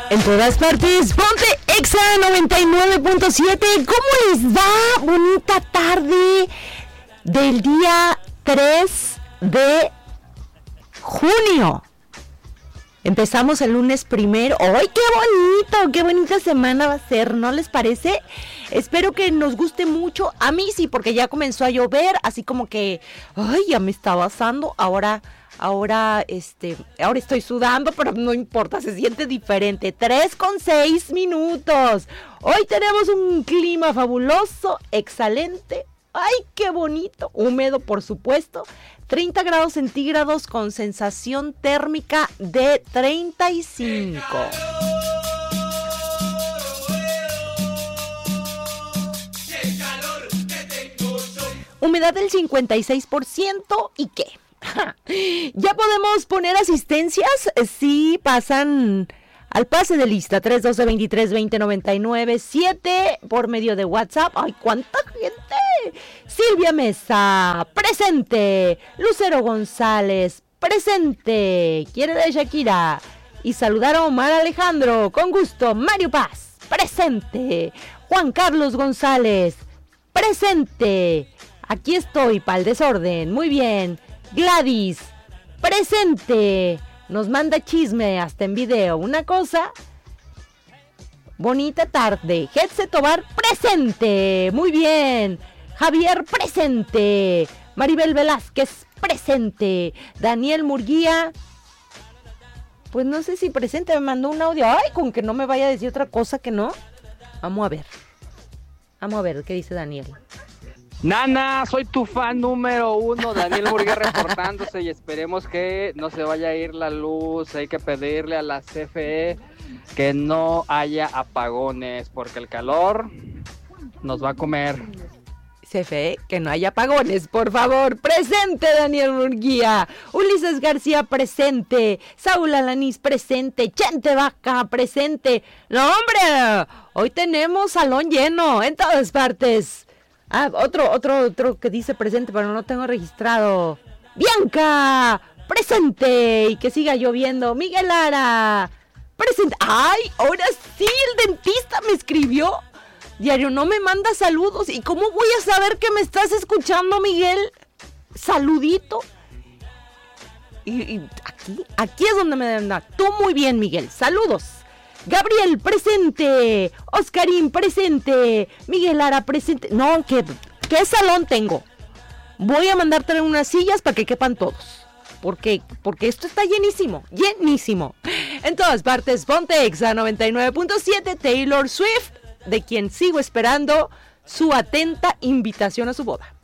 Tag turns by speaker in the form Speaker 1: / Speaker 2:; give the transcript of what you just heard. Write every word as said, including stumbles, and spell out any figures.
Speaker 1: En todas partes, ponte Exa noventa y nueve punto siete. ¿Cómo les va? Bonita tarde del día tres de junio. Empezamos el lunes primero. ¡Ay, qué bonito! ¡Qué bonita semana va a ser! ¿No les parece? Espero que nos guste mucho. A mí sí, porque ya comenzó a llover, así como que, ¡ay, ya me estaba asando! Ahora... Ahora, este, ahora estoy sudando, pero no importa, se siente diferente. tres con seis minutos. Hoy tenemos un clima fabuloso, excelente. ¡Ay, qué bonito! Húmedo, por supuesto. treinta grados centígrados con sensación térmica de treinta y cinco. Humedad del cincuenta y seis por ciento. ¿Y qué? ¿Ya podemos poner asistencias? Sí, pasan al pase de lista tres uno dos, veintitrés, veinte, noventa y nueve, siete por medio de WhatsApp. ¡Ay, cuánta gente! Silvia Mesa, presente. Lucero González, presente. Quiere de Shakira. Y saludar a Omar Alejandro, con gusto. Mario Paz, presente. Juan Carlos González, presente. Aquí estoy, pa'l desorden. Muy bien. Gladys, presente. Nos manda chisme hasta en video. Una cosa. Bonita tarde. Hetze Tobar, presente. Muy bien. Javier, presente. Maribel Velázquez, presente. Daniel Murguía, pues no sé si presente. Me mandó un audio. Ay, con que no me vaya a decir otra cosa que no. Vamos a ver. Vamos a ver qué dice Daniel.
Speaker 2: Nana, soy tu fan número uno, Daniel Murguía reportándose y esperemos que no se vaya a ir la luz. Hay que pedirle a la C F E que no haya apagones porque el calor nos va a comer.
Speaker 1: C F E, que no haya apagones, por favor. Presente, Daniel Murguía. Ulises García, presente. Saúl Alanís, presente. Chente Vaca, presente. No, hombre, hoy tenemos salón lleno en todas partes. Ah, otro, otro, otro que dice presente, pero no lo tengo registrado. Bianca, presente. Y que siga lloviendo. Miguel Lara, presente. Ay, ahora sí, el dentista me escribió. Diario, no me manda saludos. ¿Y cómo voy a saber que me estás escuchando, Miguel? Saludito. Y, y aquí, aquí es donde me deben dar. Tú muy bien, Miguel. Saludos. Gabriel, presente. Oscarín, presente. Miguel Lara, presente. No, ¿qué, qué salón tengo? Voy a mandar traer unas sillas para que quepan todos. Porque, porque esto está llenísimo, llenísimo. En todas partes, ponte Exa noventa y nueve punto siete, Taylor Swift, de quien sigo esperando su atenta invitación a su boda.